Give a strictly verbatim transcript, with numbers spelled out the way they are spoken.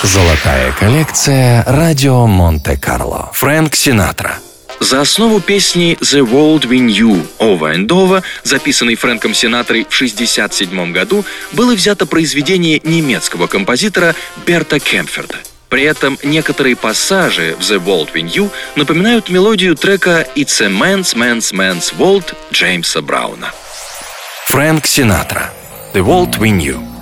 Золотая коллекция «Радио Монте-Карло». Фрэнк Синатра. За основу песни «The World We Knew» Over and Over, записанной Фрэнком Синатрой в шестьдесят седьмом году, было взято произведение немецкого композитора Берта Кемпферта. При этом некоторые пассажи в «The World We Knew» напоминают мелодию трека «It's a Man's Man's Man's World» Джеймса Брауна. Фрэнк Синатра. «The World We Knew».